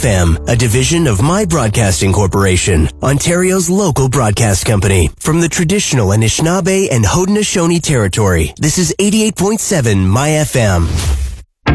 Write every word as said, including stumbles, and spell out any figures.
F M, a division of My Broadcasting Corporation, Ontario's local broadcast company. From the traditional Anishinaabe and Haudenosaunee territory, this is eighty-eight point seven My F M.